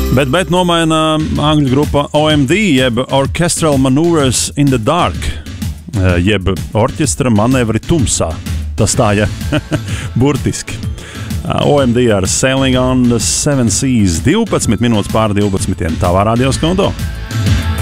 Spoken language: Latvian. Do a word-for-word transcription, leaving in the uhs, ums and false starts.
Bet, bet nomaina angļu grupa O M D, jeb Orchestral Maneuvers in the Dark, jeb orķestra manevri tumsā. Tas tā, ja, burtiski. O M D ar Sailing on the Seven Seas, divpadsmit minūtes pār divpadsmitiem, tavā radioskonto.